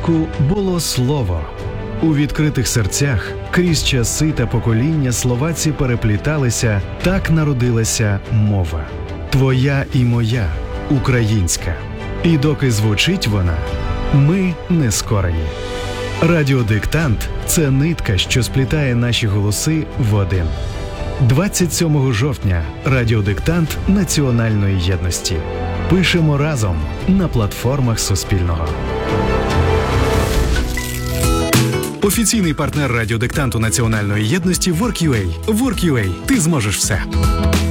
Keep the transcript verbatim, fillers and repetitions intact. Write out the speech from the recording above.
початку було слово. У відкритих серцях крізь часи та покоління словаці перепліталися, так народилася мова. Твоя і моя, українська. І доки звучить вона, ми не скорені. Радіодиктант – це нитка, що сплітає наші голоси в один. двадцять сьомого жовтня радіодиктант національної єдності. Пишемо разом на платформах Суспільного. Офіційний партнер радіодиктанту національної єдності WorkUA. WorkUA. Ти зможеш все.